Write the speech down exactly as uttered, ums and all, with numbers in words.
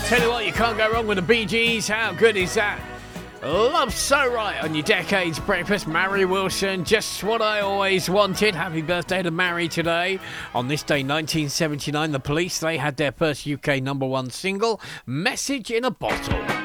Tell you what, you can't go wrong with the Bee Gees. How good is that? Love So Right on your Decades Breakfast. Mary Wilson, just what I always wanted. Happy birthday to Mary today. On this day, nineteen seventy-nine, the Police, they had their first U K number one single, Message in a Bottle.